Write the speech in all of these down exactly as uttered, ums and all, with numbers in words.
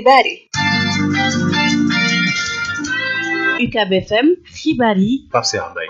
xibaar yi. U C A B F M xibaar yi. Pape Cheikh Mbaye.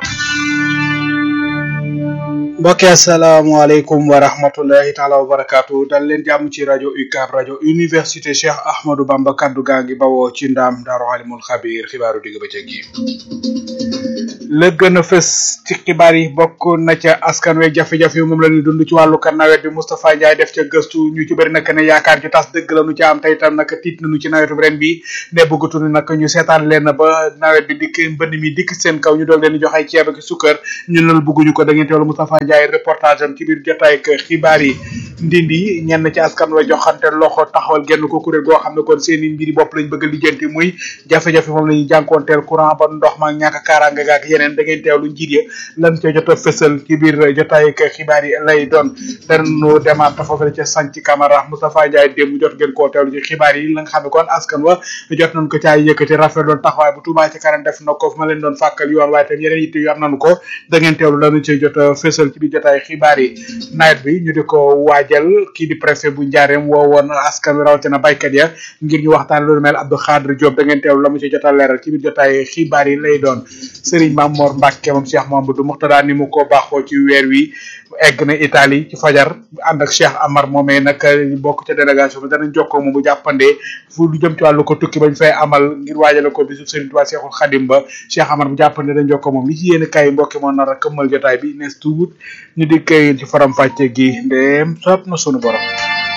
mbokki asalaamaaleykum wa rahmatullahi taala wa barakaatu dal leen jàmm ci rajo U C A B rajo université Cheikh Ahmadou Bamba kaddu gaa ngi bawoo ci ndaam daaru alimul xabiir xibaaru digg bëccëg yi la gën a fës ci xibaar yi bokk na ca askan wi jafe-jafe yi moom la ñuy dund ci wàllu kan nawet bi Moustapha Ndiaye def ca gëstu ñu ci bëri nag ne yaakaar ju tas dëgg la nu ci am tey tam nag tiit nañu ci nawetu ren bi ne bëggatuñu nag ñu seetaan leen ba nawet bi dikk mbënd mi dikk seen kaw ñu doog leen di jox ay ceeb ak sukkar ñu loolu bëgguñu ko da ngeen teewlu Moustapha Ndiaye reportage am ci biir jotaay ak xibaar yi ndindi ñenn ci askan wa joxante loxo taxawal genn ko kuréel goo xam ne kon seen i mbiri bopp lañ bëgg a lijjanti muy jafe-jafe moom la ñuy jànkoonteel courant ba ndox ma ñàkk kaaraange gaak yeneen da ngeen teewlu njiit ya lan ca jot a fësal ci biir jotaay ak xibaar yi lay doon danu demaat foofu ca Santhi Camara Moustapha Ndiaye démb jot ngeen koo teewlu ci xibaar yi la nga xam ne kon askan wa jot nañ ko caay yëkkati rafet doon taxawaay bu Touba ci kanam def na ko fu ma leen doon fàkkal yoon waaye tam yeneen yitte yu am nañu ko da ngeen teewlu lanu ca jot a fësal ci biir jotaay xibaar yi nawet bi ñu di ko waajal kii di préfet bu Njaareem woo woon askan wi rawatina baykat ya ngir ñu waxtaan lu mel Abdou Khadre Diop da ngeen teewlu la mu ci jot a leeral ci biir jotaay xibaar yi lay doon Serigne Mame Mor Mbacke moom Cheikh Mamadou Mourtada ni mu ko baaxoo ci weer wi egg na Italie ci fajar ànd ak Cheikh Amar moomee nag bokk ca délégation bi danañ jokkoo moom bu jàppandee fu lu jëm ci wàllu ko tukki bañ fay amal ngir waajale ko bisu Serigne Touba Cheikhul Khadim ba Cheikh Amar bu jàppandee dañ jokkoo moom li ci yéen kay mbokki moo nar a këmmal jotaay bi nees tuut ñu di kay ci faram fàcce gi ndéem soob na sunu borom.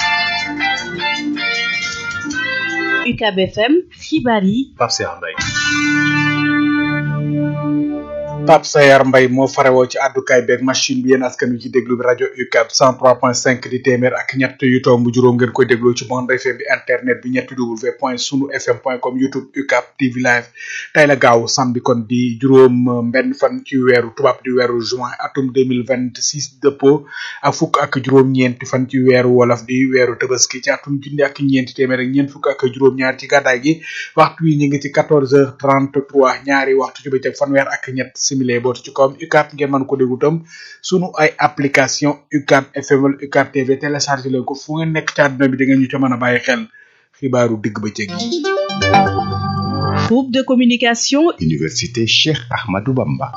U C A B F M xibaar yi. Pape Cheikh Mbaye. Pape Sayar Mbaye moo farewoo ci àddukaay beeg machine bi yéen askan wi ci déglu bi rajo U C A B cent trois point cinq di téeméer ak ñett yu tomb juróom ngeen koy dégloo ci bande F M bi internet bi ñetti w point sunu fm point com YouTube U C A B T V live tey la gaaw samedi kon di juróom benn fan ci weeru tubaab di weeru juin atum deux mille vingt six dëppoo ak fukk ak juróom-ñeenti fan ci weeru wolof di weeru tabaski ci atum junni ak ñeenti téeméer ak ñeent fukk ak juróom-ñaar ci gàddaay gi waxtu wi ñu ngi ci quatorze heures trente-trois ñaari waxtu ci bëccëg fanweer ak ñett simile bootu ci kawam U C A B ngeen mën ko déglu tam sunu ay application U C A B F M wala U C A B T V téléchargé leen ko fu ngeen nekk ci àdduna bi da ngeen ñu ca mën a bàyyi xel xibaaru digg bëccëg yi. Groupe de communication. Université Cheikh Ahmadou Bamba.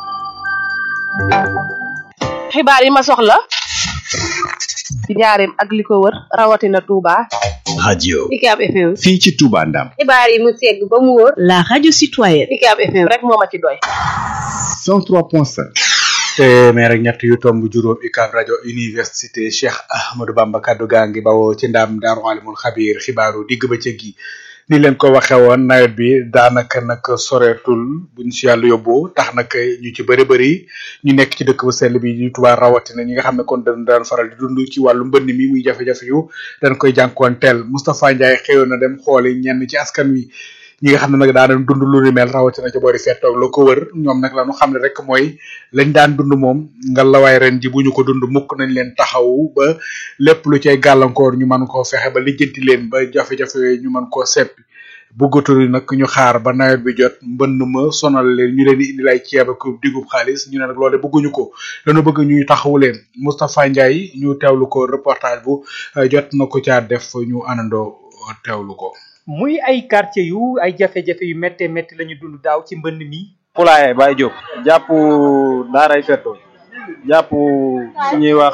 xibaar yi ma soxla ci Njaareem ak li ko wër rawatina Touba. radio U C A B F M. fii ci Touba Ndam. xibaar yi mu segg ba mu wóor. La radio citoyenne. U C A B F M rek moo ma ci doy. cent trois point cinq. téeméer ak ñett yu tomb juróom U C A B rajo université Cheikh Ahmadou Bamba kaddu gaa ngi bawoo ci ndaam daaru alimul xabiir xibaaru digg bëccëg gi ni leen ko waxe woon nawet bi daanaka nag soreetul buñ si yàlla yóbbu tax nag ñu ci bëri bëri ñu nekk ci dëkk bu sell bi di Touba rawatina ñi nga xam ne kon dañ daan faral di dund ci wàllu mbënn mi muy jafe-jafe yu dañ koy jànkoonteel Moustapha Ndiaye xëyoon na dem xooli ñenn ci askan wi ñi nga xam ne nag daan dund lu ni mel rawatina ca boori fettoog la ko wër ñoom nag la ñu xam ne rek mooy lañ daan dund moom nga lawaay ren ji bu ñu ko dund mukk nañ leen taxaw ba lépp lu cay gàllankoor ñu mën koo fexe ba lijjanti leen ba jafe-jafe ñu mën koo seppi bëggatul nag ñu xaar ba nawet bi jot mbënn ma sonal leen ñu leen di indi lay ceeb ak digub xaalis ñu ne nag loole bëgguñu ko dañu bëgg ñuy taxawu leen Moustapha Ndiaye ñu teewlu ko reportage bu jot na ko caa def ñu àndandoo teewlu ko. muy ay quartier yu ay jafe-jafe yu méttee métti la ñu dund daaw ci mbënn mi. Poulaye Baye Diop jàpp daaray fetto jàpp suñuy wax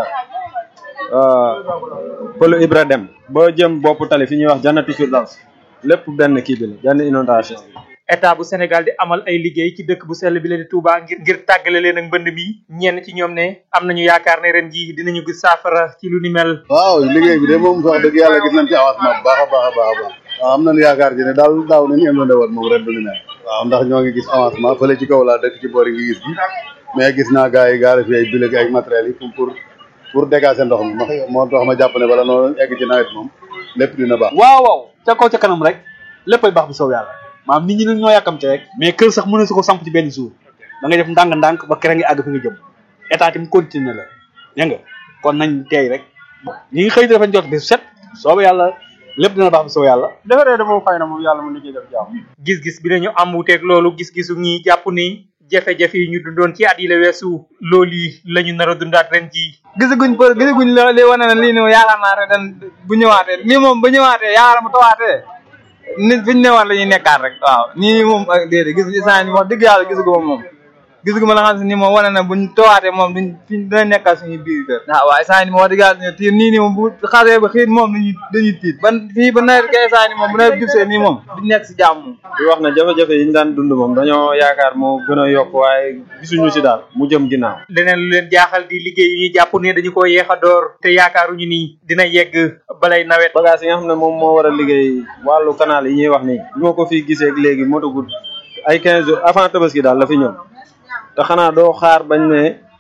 Pël Ibra Dem ba jëm bopp tali fi ñuy wax Jannatu Firdaws lépp benn kii bi la benn inondation état bu Sénégal di amal ay liggéey ci dëkk bu sell bi la di Touba ngir ngir tàggale leen ak mbënd mi ñenn ci ñoom ne am nañu yaakaar ne ren jii dinañu gis saafara ci lu ni mel. waaw liggéey bi de moom wax dëgg yàlla gis nañ ci avancement bu baax a baax a baax a baax waaw am nañu yaakaar ji ne daal daaw nañu am na woon moom ren du ni mel waaw ndax ñoo ngi gis avancement fële ci kaw laa dëkk ci boori ngi gis bi mais gis naa gars yi gaare fi ay bileg ay matériels yi pour pour dégager ndox mi moo tax ma jàpp ne bala noonu egg ci nawet moom lépp dina baax. waaw waaw ca kaw ca kanam rek léppay baax bu soow yàlla maanaam nit ñi nag ñoo yàkkamte rek mais kër sax mën na su ko samp ci benn jour da ngay def ndànk-ndànk ba kere ngi àgg fi nga jëm état tim continué la dégg nga kon nañ teey rek ñi ngi xëy dafa jot bi set sooba yàlla lépp dina baax bu soow yàlla defaree da moom fay na moom yàlla mu liggéey def jàmm. gis-gis bi nañu am wuteeg loolu gis-gisu ñi jàpp ni jafe-jafe yi ñu dundoon ci at yi la weesu loolu yi la ñu nar a dundaat ren jii. gisaguñ për gisaguñ li wane na lii nii yaakaar naa ren bu ñëwaatee lii moom bu ñëwaatee yaakaar mu tawaatee nit fi ñu newoon la ñuy nekkaat rek waaw nii moom ak déedéet gis instant ni wax dëgg yàlla gisuguma moom gisuguma la xam si ni moom wane na buñ toowaatee moom duñ fi dina nekkaat suñu biir kër waaw waaw instant ni moom wax dëgg yàlla tiir nii nii moom bu xasee ba xiit moom dañuy dañuy tiit ban fii ba nawet kay instant ni moom bu nawet jubsee nii moom duñ nekk si jàmm moom di wax na jafe-jafe yi ñu daan dund moom dañoo yaakaar moo gën a yokk waaye gisuñu si daal mu jëm ginnaaw leneen lu leen jaaxal di liggéey yi ñuy jàpp ne dañu ko yeex a door te yaakaaruñu ni dina yegg balay nawet bagage yi nga xam ne moom moo war a liggéey wàllu canal yi ñuy wax nii bi ma ko fii gisee léegi motagul ay quinze jours avant tabaski daal la fi ñëw te xanaa doo xaar bañ ne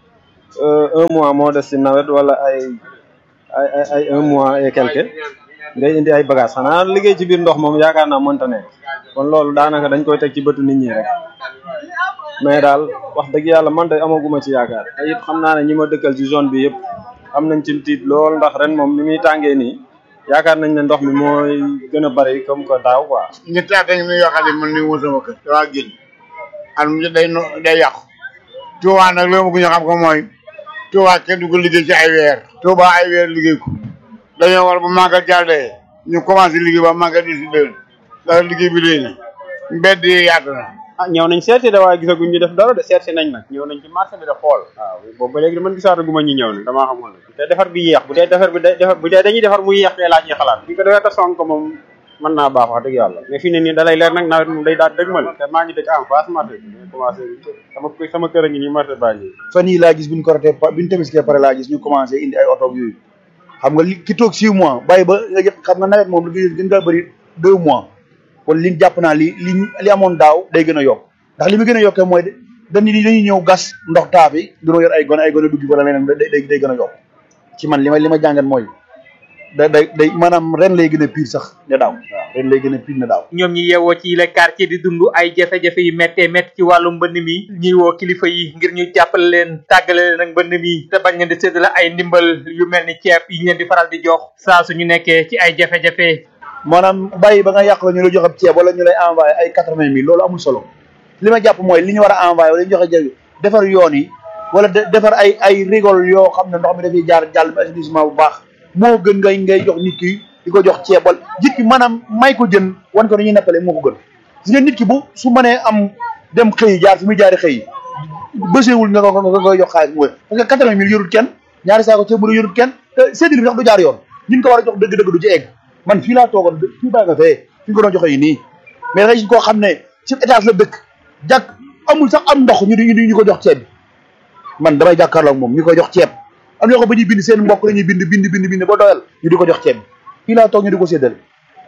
un mois moo des si nawet wala ay ay ay un mois et quelque ngay indi ay bagage xanaa liggéey ci biir ndox moom yaakaar naa mënta ne kon loolu daanaka dañ koy teg ci bëtu nit ñi rek mais daal wax dëgg yàlla man de amaguma ci yaakaar te it xam naa ne ñi ma dëkkal ci zone bi yëpp am nañ ci tiit lool ndax ren moom ni muy tàngee nii yaakaar nañ ne ndox mi mooy gën a bari comme que daaw quoi. ñetti at a ngi nii yoo xam ne man mii wut sama kër. damaa génn at mu day no day yàqu. Touba nag loolu bëgg ñu xam ko mooy Touba kenn du ko liggéey ci ay weer. Touba ay weer liggéey ko dañoo war bu màggal jàllee ñu commencé liggéey ba màggal di si déwén ndax liggéey bi léegi na mbedd yi yaatu na. ah ñëw nañ seeti da waaye gisaguñ ñu def dara de seeti nañ nag ñëw nañ ci marché bi da xool waaw boobu ba léegi man gisaataguma ñu ñëw ne damaa xamul bu dee defar bi yéex bu dee defar bi day defar bu dee dañuy defar mu yéex dee laaj ñuy xalaat bu ñu ko defee te sonk moom mën naa baax wax dëgg yàlla mais fii ne nii dalay leer nag nawet moom day daal dëgmal te maa ngi dëkk en face marché bi ñu commencé sama sama kër a ngi nii marché baa ngi fan yii laa gis buñ korotee biñu tamiskee pare laa gis ñu commencé indi ay oto yooyu xam nga li ki toog six mois bàyyi ba nga jëpp xam nga nawet moom li gën ngaa bëri deux mois kon li jàpp naa li li li amoon daaw day gën a yokk ndax li mu gën a yokkee mooy dañuy dañuy ñëw gas ndox taa bi dunoo yor ay gone ay gone duggi wala leneen day day day gën a yokk ci man li ma li ma jàngat mooy da day day maanaam ren lay gën a pire sax ne daaw waaw ren lay gën a pire ne daaw ñoom ñi yeewoo ci les quartiers di dund ay jafe-jafe yu méttee métti ci wàllu mbënd mi ñuy woo kilifa yi ngir ñu jàppale leen tàggale leen ak mbënd mi te bañ leen di séddale ay ndimbal yu mel ni ceeb yi ñu leen di faral di jox saa su ñu nekkee ci ay jafe-jafe maanaam bàyyi ba nga yàq la ñu la jox ab ceeb wala ñu lay envoyé ay quatre-vingt mille loolu amul solo li ma jàpp mooy li ñu war a envoyé wala ñu joxe jël defar yoon yi wala defar ay ay rigole yoo xam ne ndox mi dafay jaar jàll bi assainissement bu baax moo gën ngay ngay jox nit ki di ko jox ceeb wala nit ki maanaam may ko jën wan ko dañuy neppale moo ko gën gis nga nit ki bu su mënee am dem xëy jaar fi muy jaari xëy bëseewul nga ko nga koy jox xaalis mu parce que quatre-vingt mille yorut kenn ñaari saako ceeb bu yorut kenn te séddale bi sax du jaar yoon ñun ko war a jox dëgg-dëgg du ci egg man fii laa toogoon fii baa nga fee fi nga ko doon joxe yi nii mais da ngay gis koo xam ne ci étage la dëkk jàkk amul sax am ndox ñu di ñu ko jox ceeb bi man damay jàkkaarloo ak moom ñu koy jox ceeb am na ko ba ñuy bind seen mbokk la ñuy bind bind bind bind ba doyal ñu di ko jox ceeb bi fii laa toog ñu di ko séddale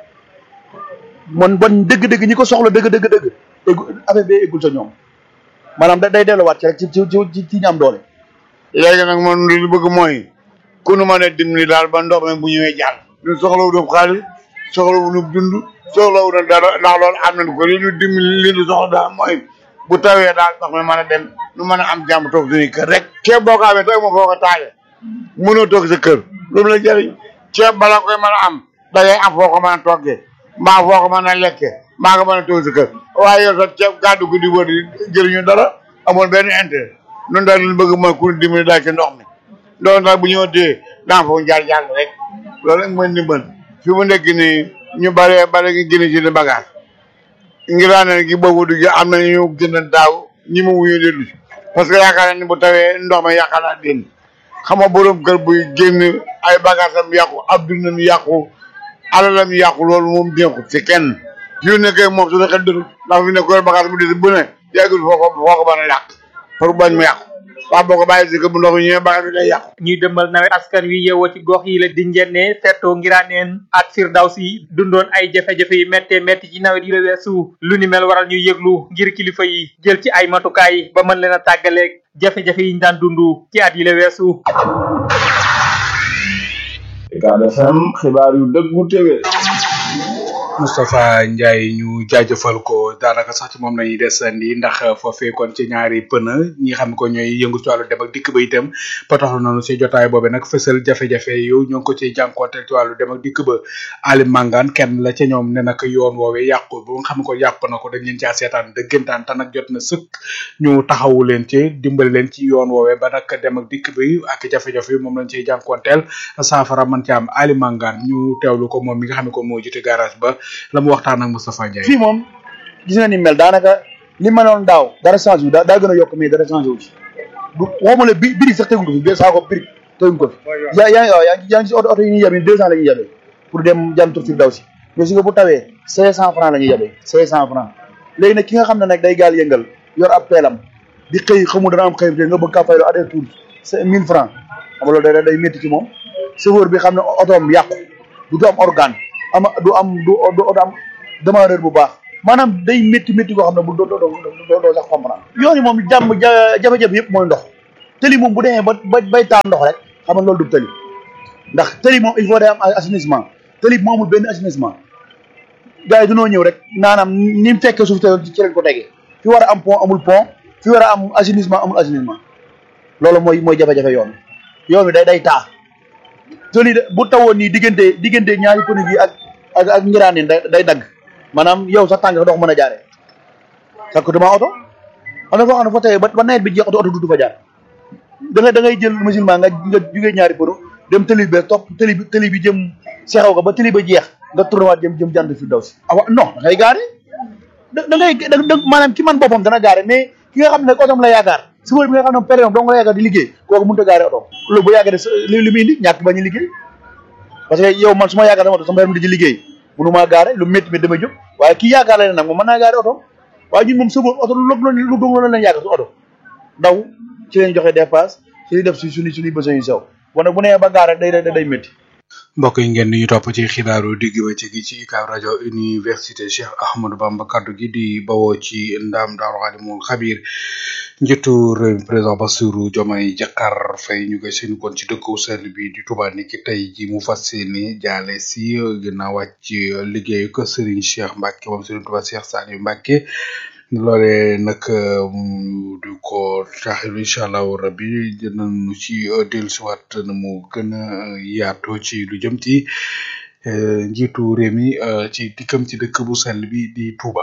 man bon dëgg-dëgg ñi ko soxla dëgg dëgg dëgg eggu affaire bi eggul sa ñoom maanaam day delluwaat ci rek ci ci ci ci ñu am doole. léegi nag man li bëgg mooy ku nu mën a dimbali daal ba ndox mi bu ñëwee jàll. ñun soxlawu ñu xaalis soxlawu ñu dund soxlawu ñu dara ndax loolu am nañu ko li ñu dimbali li ñu soxla daal mooy bu tawee daal ndox mi mën a dem nu mën a am jàmm toog suñuy kër rek. ceeb boo ko amee tey moom foo ko taale mënoo toog sa kër loolu la jëriñ ceeb bala koy mën a am da ngay am foo ko mën a toggee mbaa foo ko mën a lekkee maa nga mën a toog sa kër waaye yow sax ceeb gàddu ko di wër jëriñu dara amoon benn intérêt ñun daal li ñu bëgg mooy ku ñu dimbali daal ci ndox mi loolu nag bu ñëw dee daa foofu jaar jàll rek loolu rek mooy ndimbal fi mu nekk nii ñu bare bare ngi génn ci di bagage ngiraane gi boobu du am na ñu gën daaw ñi ma wuñu dellu parce que yaakaar ni bu tawee ndox ma yaakaar den xam nga borom kër buy génn ay bagage am yàqu ab dundam yàqu alalam yàqu loolu moom dénku ci kenn fi mu nekkee moom su xel dëgg ndax fi nekk bagage bu des bu ne yàggul foo ko foo ko mën a yàq pour bañ mu yàqu waaw boo ko bàyyi si bu ndox mi ñëwee bagage bi day yàqu ñuy dëmbal nawet askan wi yeewoo ci gox yi la di njenne fettoo ngiraaneen ak Firdawsi dundoon ay jafe-jafe yi méttee métti ci nawet yi la weesu lu ni mel waral ñuy yëglu ngir kilifa yi jël ci ay matukaay ba mën leen a tàggaleeg jafe-jafe yi ñu daan dund ci at yi la weesu. Ucab F M xibaar yu dëggu téwé Moustapha Ndiaye ñu jaajëfal ko daanaka sax ci moom lañuy desandi ndax foofee kon ci ñaari pëna ñi xam ko ñooy yëngu ci wàllu dem ak dikk ba itam pataxlu nañu ci jotaay boobe nag fësal jafe-jafe yu ñoo ngi ko ciy jànkuwanteel ci wàllu dem ak dikk ba Ali Mangane kenn la ca ñoom ne nag yoon woowee yàqu ba nga xam ko yàqu na ko dañ leen caa seetaan dëggantaan te nag jot na sëkk ñu taxawu leen ci dimbali leen ci yoon woowee ba nag dem ak dikk bi ak jafe-jafe yi moom lañ ciy jànkuwanteel saafara man ci am Ali Mangane ñu teewlu ko moom mi nga xam ne ko moo jiite garage ba la mu waxtaan ak Moustapha Ndiaye. fii moom gis nga ni mel daanaka li ma noon daaw dara changé wu daa daa gën a yokk mais dara changé wu ci du waxuma la bi birig sax teguñ ko fi bi saako birig teguñ ko fi yaa yaa ngi waaw yaa ngi yaa ngi si oto oto yi ñuy yabee deux cent la ñuy yabee pour dem jantur fi daw si mais si nga bu tawee cinq cent francs la ñuy yabee cinq cent francs léegi nag ki nga xam ne nag day gaal yëngal yor ab peelam di xëy xamul dana am xëy te nga bëgg kaa faylo aller tour c'est mille francs xam nga loolu day day métti ci moom chauffeur bi xam ne otoom yàqu du am organe ama du am du du am démarreur bu baax maanaam day métti métti koo xam ne bu doo doo doo doo sax comprendre yoon yi moom jàmm jafe-jafe yëpp mooy ndox tëli moom bu demee ba ba bay taal ndox rek xam nga loolu du tëli ndax tëli moom il faut day am assainissement tëli moo amul benn assainissement gars yi dunoo ñëw rek naanaam ni mu fekkee suuf te ci lañ ko tegee fi war a am pont amul pont fi war a am assainissement amul assainissement loolu mooy mooy jafe-jafe yoon yoon bi day day taa tëli bu tawoon nii diggante diggante ñaari pënu gi ak ak ak ngiraan day day dagg maanaam yow sax tànk dox mën a jaaree sakkatuma oto am na foo xam ne foo tawee ba ba nawet bi jeex oto oto duutu fa jaar da ngay da ngay jël musulman nga nga jugee ñaari pënu dem tëli bi topp tëli bi tëli bi jëm sexew ko ba tëli ba jeex nga tourné waat jëm jëm jant fi daw si awa non da ngay gaare da da ngay da maanaam ki man boppam dana gaare mais ki nga xam ne otom la yaakaar chauffeur bi nga xam ne période dong la yaakaar di liggéey kooku mënut a gaare otom loolu bu yaakaar li li muy indi ñàkk bañ a liggéey parce que yow man su ma yaakaar sama oto sama yaram di ci liggéey mënu maa gaare lu métti métti damay jóg waaye kii yaakaar la ne nag moom mën naa gaare otom waaye ñun moom chauffeur oto lu lu lu dong la leen yaakaar su oto daw ci leen joxe dépasse ci li def si suñu suñuy besoin yu sew wane bu nee ba gaare day day day métti mbokk yi ngeen ñu topp ci xibaaru digg ba ci gi ci U C A B rajo université Cheikh Ahmadou Bamba kaddu gi di bawoo ci ndam Daaru Alimul Xabir njiitu réew mi président Bassirou Diomaye Diakhar Faye ñu koy seeni kon ci dëkku sell bi di Touba ni ki tey ji mu fas yéene jaale si ginnaaw wàcc liggéeyu ko Serigne Cheikh Mbacke moom Serigne Touba Cheikh Saliou Mbacke loole nag du ko taxil incha allahu rabbi dinañu ci dellusiwaat na mu gën a yaatoo ci lu jëm ci njiitu réew mi ci dikkam ci dëkk bu sell bi di Touba.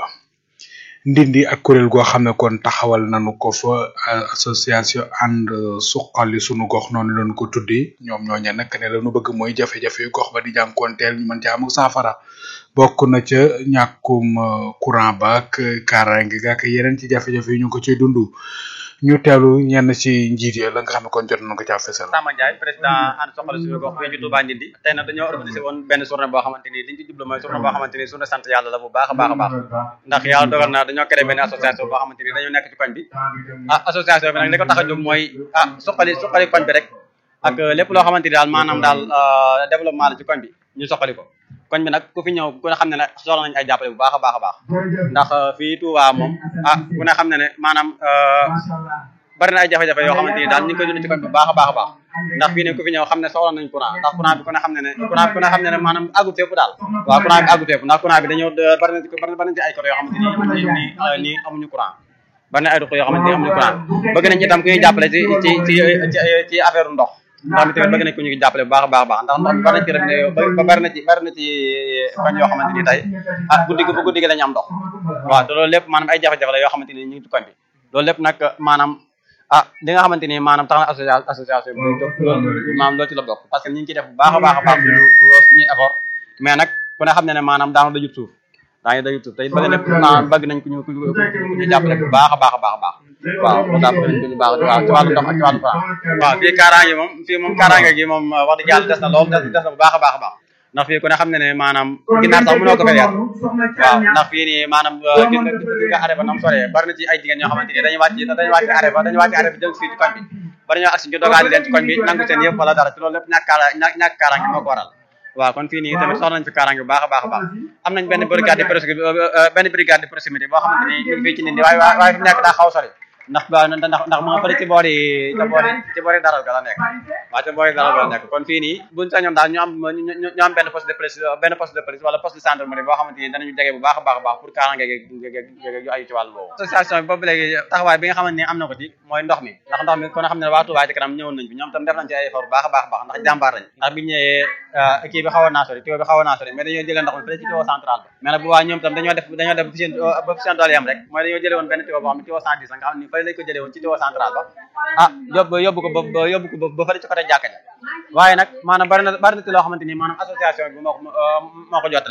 Ndindi ak kuréel goo xam ne kon taxawal nañu ko fa association ànd suqali sunu gox noonu lañu ko tuddee ñoom ñooña nag ne lañu bëgg mooy jafe-jafe gox ba di jànkoonteel ñu mën ci am saafara bokk na ca ñàkkum courant ba ak kaaraange ga ak yeneen ci jafe-jafe yi ñu ko ciy dund ñu teelu ñenn ci njiit ya la nga xam ne kon jot nañu ko caa fesal. Sama Ndiaye président ànd soxla suñu gox fii ci Touba Ndindi tey nag dañoo organisé woon benn journée boo xamante ni liñ ci jublu mooy journée boo xamante ni journée sant yàlla la bu baax a baax a baax ndax yàlla dogal na dañoo créé benn association boo xamante ni dañoo nekk ci koñ bi ah association bi nag li ko tax a jóg mooy ah suqali suqali koñ bi rek ak lépp loo xamante ni daal maanaam daal développement la ci koñ bi ñu soqali ko koñ bi nag ku fi ñëw ku ne xam ne ne soxla nañu ay jàppale bu baax a baax a baax ndax fii Touba moom ah ku ne xam ne ne maanaam bari na ay jafe-jafe yoo xamante ni daal ñu ngi koy dund ci koñ bi bu baax a baax a baax ndax fii ne ku fi ñëw xam ne soxla nañ courant ndax courant bi ku ne xam ne ne courant bi ku ne xam ne ne maanaam àggut fépp daal waaw courant bi àggut fépp ndax courant bi dañoo bari na bari na ci ay côté yoo xamante ni nii nii amuñu courant bari na ay ruq yoo xamante ni amuñu courant bëgg nañ itam ku ñuy jàppale ci ci ci ci affaire ndox ndox mi tamit bëgg nañ ko ñu jàppale bu baax a baax a baax ndax ndox mi bari na ci rek ba bari na ci bari na ci koñ yoo xamante ni tey ah guddi gi bu guddi gi dañu am ndox waaw te loolu lépp maanaam ay jafe-jafe la yoo xamante ni ñu ngi ci koñ bi loolu lépp nag maanaam ah li nga xamante ni maanaam tax na association association bi loolu maanaam loolu ci la bokk parce que ñu ngi ciy def bu baax a baax a baax suñu suñuy effort mais nag ku ne xam ne ne maanaam daanu dajut suuf daanu dajut suuf te it bëgg nañ maanaam bëgg nañ ku ñu ku ñu jàppale bu baax a baax a baax a baax waaw moo tax bëgg nañ ku ñu baax waaw ci wàllu ndox ak ci wàllu courant waaw fii kaaraange moom fii moom kaaraange gi moom wax dëgg yàlla des na lool des na bu baax a baax a baax ndax fii ku ne xam ne ne maanaam ginnaar sax mënoo ko fee yar waaw ndax fii nii maanaam gis nga gis nga arrêt ba nam soree bari na ci ay jigéen ñoo xamante ni dañuy wàcc dañuy wàcc arrêt ba dañuy wàcc arrêt bi jëm fii ci koñ bi bari ñoo agsi ñu dogaali leen ci koñ bi nangu seen yëpp wala dara ci loolu lépp ñàkk kaara ñàkk kaaraange moo ko waral waaw kon fii nii tamit soxla nañ fi kaaraange bu baax a baax a baax am nañ benn brigade de proximité benn brigade de proximité boo xamante ni ñu ngi fii ci nit ñi waaye waaye fi mu nekk daa xaw sori ndax ndax ndax mu nga fële ci boori ci boori ci boori daral ga la nekk waaw ci boori daral ga la nekk kon fii nii buñ sañoon daal ñu am ñu am benn poste de police benn poste de police wala poste de gendarmerie boo xamante ni danañu jege bu baax a baax a baax pour kaaraange yu aju ci wàllu boobu association bi boobu léegi taxawaay bi nga xamante ni am na ko ci mooy ndox mi ndax ndox mi kon xam ne waa Touba ci kanam ñëwoon nañ fi ñoom tam def nañ ci ay effort bu baax a baax a baax ndax jàmbaar lañ ndax biñu ñëwee kii bi xawoon naa sori tuyau bi xawoon naa sori mais dañoo jëlee ndox mi fële ci tuyau central ba mais nag bu waa ñoom tam dañoo def dañoo def seen ba seen doole yam rek mooy dañoo jëlee woon benn tuyau boo xam ne tuyau cent dix nga xam ne fële lañ ko jëlee woon ci tuyau central ba ah yóbbu yóbbu ko ba yóbbu ko ba fële ci côté jàkka ji waaye nag maanaam bari na bari na ci loo xamante ni maanaam association bi moo ko moo ko jottali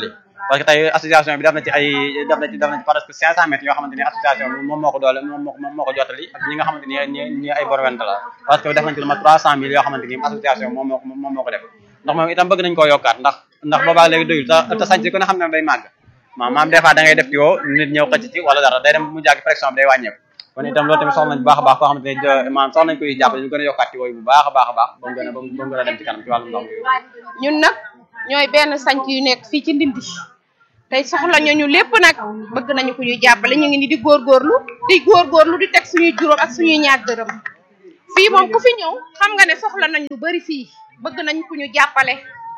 parce que tey association bi def na ci ay def na ci def na ci presque cinq cent mètres yoo xamante ni association bi moom moo ko doole moom moo moom moo ko jottali ak ñi nga xamante ni ñi ñi ay borwent la parce que def nañ ci lu ma trois cent mille yoo xamante ni association moom moo ko moom moo ko def ndax moom itam bëgg nañ koo yokkaat ndax ndax boobaa léegi doyul te te sànc ko ne xam ne day màgg maanaam des fois da ngay def yoo nit ñëw xëcc ci wala dara day dem mu jàgg pression bi day wàññeeku kon itam loolu tamit soxla nañ bu baax a baax koo xamante ne maanaam soxla nañ koy jàppale ñu gën a yokkaat ci wooyu bu baax a baax a baax ba mu gën a ba mu gën a dem ci kanam ci wàllum ndox mi ñun nag ñooy benn sanc yu nekk fii ci Ndindi tey soxla ñu lépp nag bëgg nañu ko ñuy jàppale ñu ngi ni di góorgóorlu di góorgóorlu di teg suñuy juróom ak suñuy ñaar dërëm fii moom ku fi ñëw xam nga ne soxla nañ lu bari fii bëgg nañ ku ñu jàppale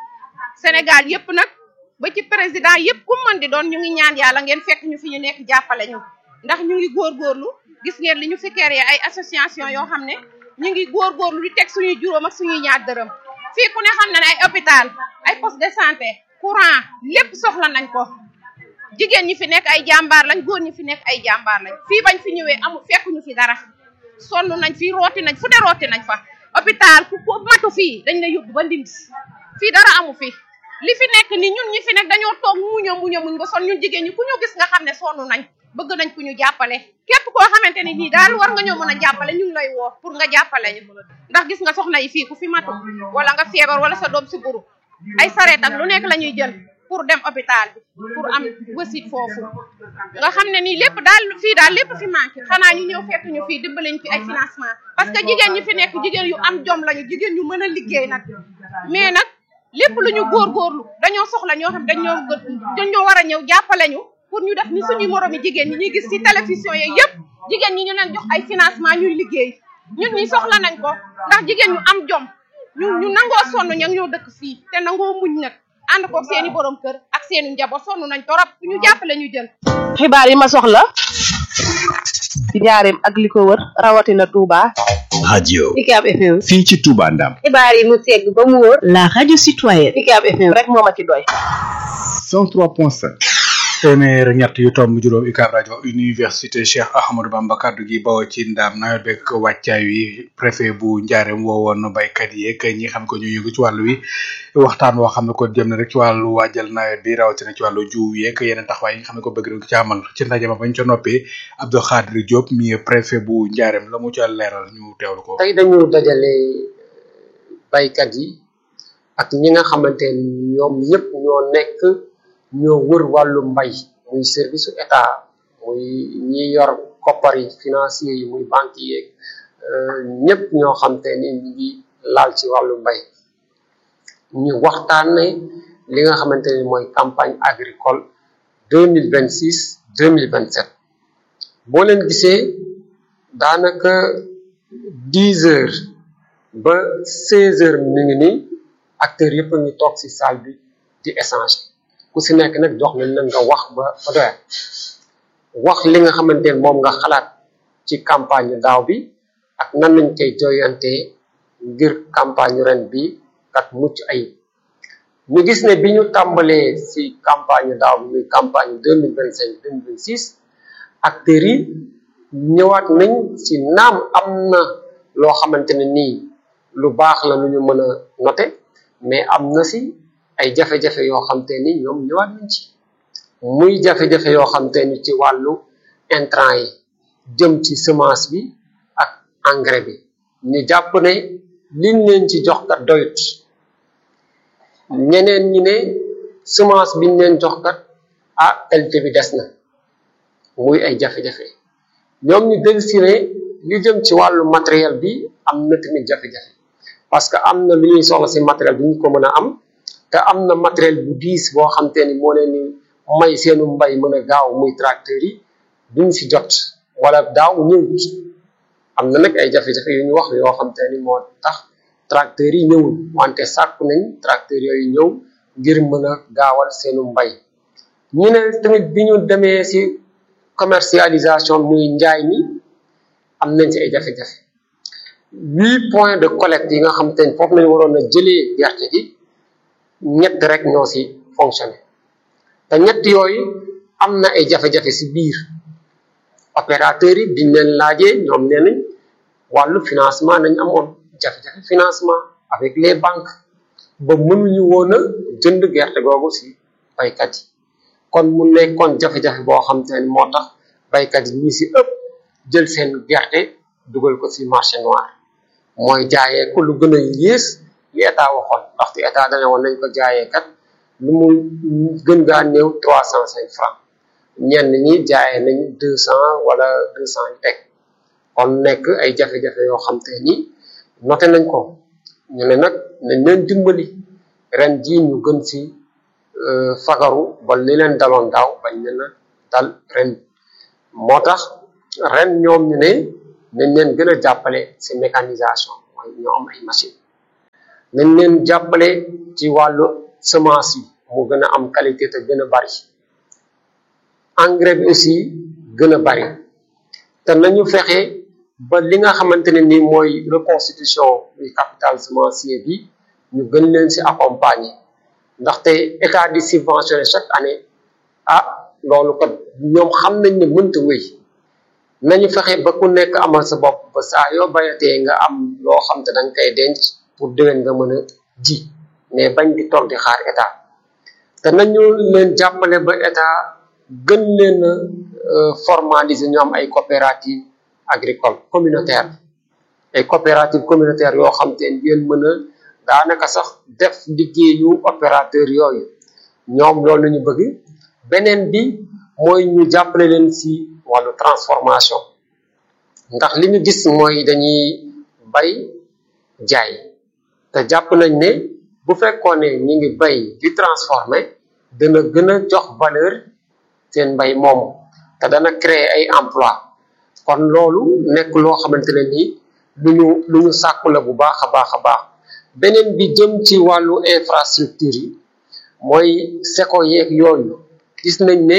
Sénégal yëpp nag ba ci président yëpp ku mën di doon ñu ngi ñaan yàlla ngeen fekk ñu fi ñu nekk jàppale ñu ndax ñu ngi góorgóorlu gis ngeen li ñu fi créé ay association yoo xam ne ñu ngi góorgóorlu di teg suñuy juróom ak suñuy ñaar dërëm fii ku ne xam na ne ay hôpital ay poste de santé courant lépp soxla nañ ko jigéen ñi fi nekk ay jàmbaar lañ góor ñi fi nekk ay jàmbaar lañ fii bañ fi ñëwee amul fekkuñu fi dara sonn nañ fii rooti nañ fu ne rooti nañ fa hôpital ku ko matu fii dañ la yóbbu ba Ndindi fii dara amu fi li fi nekk ni ñun ñi fi nekk dañoo toog muño muño muñ ba son ñun jigéen ñi ku ñu gis nga xam ne sonn nañ bëgg nañ ku ñu jàppale képp koo xamante ni nii daal war nga ñoo mën a jàppale ñu ngi lay woo pour nga jàppale ñu ndax gis nga soxna yi fii ku fi matu wala nga feebar wala sa doom si buru ay sareet ak lu nekk la ñuy jël pour dem hôpital bi pour am wasit foofu nga xam ne nii lépp daal fii daal lépp fi manqué xanaa ñu ñëw fekk ñu fii dimbaliñ fi ay financement parce que jigéen ñi fi nekk jigéen yu am jom lañu jigéen ñu mën a liggéey nag mais nag lépp lu ñu góorgóorlu dañoo soxla ñoo xam dañoo dañoo war a ñëw jàppale ñu pour ñu def ni suñuy moromi jigéen ñi ñuy gis ci télévision yi yëpp jigéen ñi ñu leen jox ay financement ñuy liggéey ñun ñi soxla nañ ko ndax jigéen ñu am jom ñu ñu nangoo sonn ña ñoo dëkk fii te nangoo muñ nag ànd ko seeni borom kër ak seeni njaboot sonn nañ torop ñu jàppale ñu jël xibaar yi ma soxla ci njaareem ak li ko wër rawatina Touba. radio Ucab F M fii ci Touba Ndam xibaar yi mu segg ba mu wóor la radio citoyenne Ucab F M rek moo ma ci doy cent trois point sept téeméer ñett yu tomb juróom UCAB rajo université Cheikh Ahmadou Bamba kaddu gi bawoo ci ndaam nawet beeg wàccaay wi préfet bu Njaareem woowoon baykat yi ak ñi xam ko ñu yëngu ci wàllu wi waxtaan woo xam ne ko jëm na rek ci wàllu waajal nawet bi rawatina ci wàllu jiw yeeg yeneen taxawaay yi nga xam ne ko bëgg nañ ko ci amal ci ndaje ma bañ ca noppee Abdou Khadri Diop mi préfet bu Njaareem la mu ca leeral ñu teewlu ko. tey dañu dajale baykat yi ak ñi nga xamante ni ñoom ñëpp ñoo nekk. ñoo wër wàllu mbay muy service état muy ñi yor koppar yi financier yi muy banque yi ñëpp ñoo xam te ni ñu ngi laal ci wàllu mbay ñu waxtaane li nga xamante ni mooy campagne agricole deux mille vingt six deux mille vingt sept boo leen gisee daanaka dix heures ba seize heures mi ngi nii acteurs yëpp a ngi toog ci salle bi di échanger ku si nekk nag jox nañ la nga wax ba ba doyal wax li nga xamante ne moom nga xalaat ci campagne daaw bi ak nan lañ koy joyante ngir campagne ren bi kat mucc ayib ñu gis ne bi ñu tàmbalee si campagne daaw bi muy campagne deux mille vingt cinq deux mille vingt six acteurs yi ñëwaat nañ si naam am na loo xamante ne nii lu baax la lu ñu mën a noter mais am na si ay jafe-jafe yoo xam te ni ñoom ñëwaat nañ ci muy jafe-jafe yoo xam te ni ci wàllu intrant yi jëm ci semence bi ak engrais bi ñu jàpp ne liñ leen ci jox kat doyut ñeneen ñi ne semence biñ leen jox kat ah qualité bi des na muy ay jafe-jafe ñoom ñu del si ne li jëm ci wàllu matériel bi am na tamit jafe-jafe parce que am na lu ñuy soxla si matériel bi ñu ko mën a am te am na matériel bu diis boo xam te ni moo leen ni may seenu mbay mën a gaaw muy tracteurs yi duñ si jot wala daaw ñëwut am na nag ay jafe-jafe yu ñu wax yoo xam te ni moo tax tracteurs yi ñëwul wante sàkku nañ tracteurs yooyu ñëw ngir mën a gaawal seenu mbay ñu ne tamit bi ñu demee si commercialisation muy njaay mi am nañ si ay jafe-jafe huit points de collecte yi nga xam te ni foofu lañu waroon a jëlee gerte gi ñett rek ñoo si fonctionné te ñett yooyu am na ay jafe-jafe si biir opérateurs yi biñ leen laajee ñoom nee nañ wàllu financement nañ amoon jafe-jafe financement avec les banques ba mënuñu woon a jënd gerte googu si baykat yi kon mu nekkoon jafe-jafe boo xam te ne moo tax baykat yi ñi si ëpp jël seen gerte dugal ko si marché noir mooy jaayee ko lu gën a yées li état waxoon ndaxte état dana woon nañ ko jaayee kat lu mu gën gaa néew trois cent cinq francs ñenn ñi jaayee nañ deux cent wala deux cent yu teg kon nekk ay jafe-jafe yoo xam te ni noté nañ ko ñu ne nag nañ leen dimbali ren jii ñu gën si fagaru ba li leen daloon daaw bañ leen a dal ren moo tax ren ñoom ñu ne nañ leen gën a jàppale si mécanisation mooy ñoo am ay machine nañ leen jàppale ci wàllu semence yi mu gën a am qualité te gën a bari engrais bi aussi gën a bari te nañu fexe ba li nga xamante ne ni mooy reconstitution du capital semencier bi ñu gën leen si accompagner ndaxte état di subventionné chaque année ah loolu kat ñoom xam nañ ne mënta wéy nañu fexe ba ku nekk amal sa bopp ba saa yoo bayatee nga am loo xam te danga koy denc pour déwén nga mën a ji mais bañ di toog di xaar état te nañu leen jàppale ba état gën leen a formaliser ñu am ay coopérative agricole communautaire ay coopérative communautaire yoo xam te ne ngeen mën a daanaka sax def liggéeyu opérateur yooyu ñoom loolu la ñu bëgg beneen bi mooy ñu jàppale leen si wàllu transformation ndax li ñu gis mooy dañuy bay jaay te jàpp nañ ne bu fekkoon ne ñi ngi bay di transformer dana gën a jox valeur seen mbay moomu te dana créer ay emploi kon loolu nekk loo xamante ne nii lu ñu lu ñu sàkku la bu baax a baax a baax beneen bi jëm ci wàllu infrastructure yi mooy seko yeeg yooyu gis nañ ne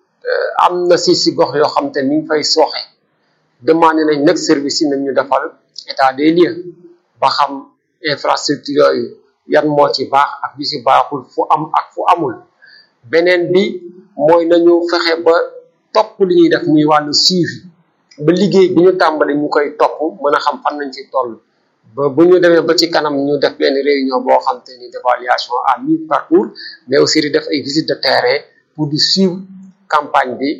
am na si si gox yoo xam te ni ñu fay sooxe demandé nañ nag service yi nañ ñu defal état des lieux ba xam infrastructure yooyu yan moo ci baax ak bi si baaxul fu am ak fu amul beneen bi mooy nañu fexe ba topp li ñuy def muy wàllu suivi ba liggéey bi ñu tàmbali ñu koy topp mën a xam fan nañ ci toll ba bu ñu demee ba ci kanam ñu def benn réunion boo xam te ni d'évaluation à mi-parcours mais aussi di def ay visite de terrain pour di suivre campagne bi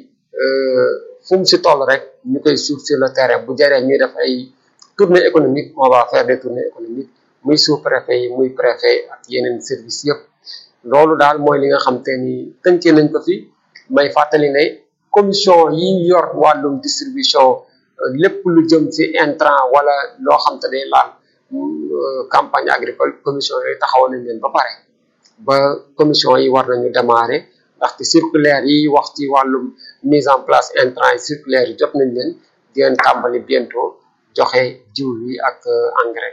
fu mu si toll rek ñu koy suivre sur le terrain bu jaree ñuy def ay tournée économique on va faire des tournées économiques muy sous-préfet yi muy préfet ak yeneen service yëpp loolu daal mooy li nga xam te ni tënkee nañ ko fi may fàttali ne commission yi yor wàllum distribution lépp lu jëm ci intrant wala loo xam te day laal campagne agricole commission yooyu taxawoon nañ leen ba pare ba commission yi war nañu démarrer ndaxte circulaire yi wax ci wàllum mise en place intrant yi circulaire yi jot nañ leen di leen tàmbali bientôt joxe jiw yi ak engrais.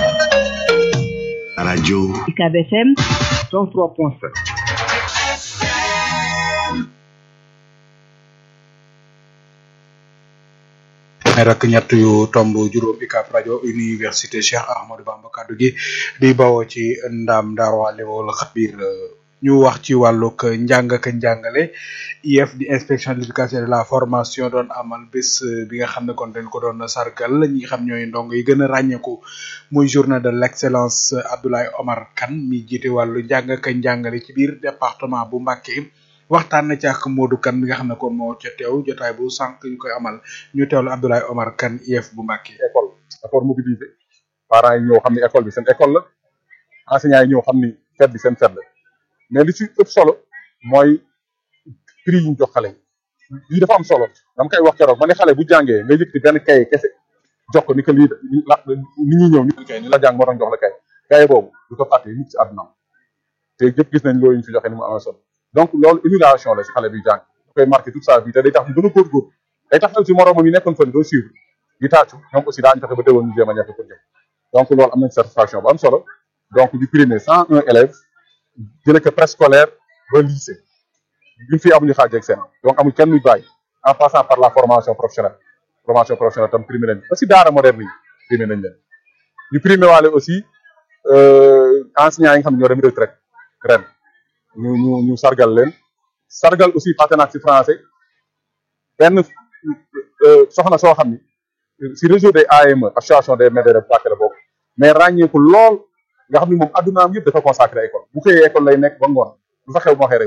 rajo U C A B F M cent trois point sept. ay rak ñett yu tomb juróom U C A B rajo université Cheikh Ahmadou Bamba kaddu gi di bawoo ci ndam Daaru Alimul Xabir ñu wax ci wàllug njàng ak njàngale I F di inspection de l'éducation et de la formation doon amal bés bi nga xam ne kon dañ ko doon sargal ñi xam ñooy ndongo yi gën a ràññeeku muy journée de l'excellence Abdoulaye Omar Kane mi jiite wàllu njàng ak njàngale ci biir département bu Mbacké waxtaan na ci ak Modou Kane mi nga xam ne kon moo ca teew jotaay bu sànq ñu koy amal ñu teewlu Abdoulaye Omar Kane I F bu Mbacké. école dafa mobiliser parents yi ñëw xam ni école bi seen école la enseignants yi ñëw xam ni fête bi seen fête la mais li ci ëpp solo mooy prix yi ñu jox xale yi lii dafa am solo dama koy wax keroog ma ne xale bu jàngee nga yëkkati benn kaye kese jox ko ni que lii la nit ñi ñëw ni kay ni la jàng moo tax jox la kay kaye boobu du ko fàtte nit ci àdduna te yëpp gis nañ loolu ñu fi joxe ni mu amee solo donc loolu émulation la si xale bi jàng da koy marqué toute sa vie te day tax mu gën a góorgóorlu day tax aussi moroomam yi nekkoon fële doo suivre di tàccu ñoom aussi daañu fexe ba déwoon ñu jéem a ñàkk pour jëm donc loolu am nañ satisfaction bu am solo donc di primer cent un élèves jëlee ko préscolaire ba lycée li fi amuñu xaaj ak seen donc amul kenn muy bàyyi en passant par la formation professionnelle formation professionnelle tam primé nañ aussi daara moderne yi primé nañ leen ñu primé waale aussi enseignants yi nga xam ne ñoo dem retraite ren ñu ñu ñu sargal leen sargal aussi fàtte naa ci français benn soxna soo xam ni si réseau des A M E association des maîtres de Mbacké la bokk mais ràññeeku lool nga xam ni moom addunaam yëpp dafa consacré école bu xëyee école lay nekk ba ngoon du fa xew moo xee réew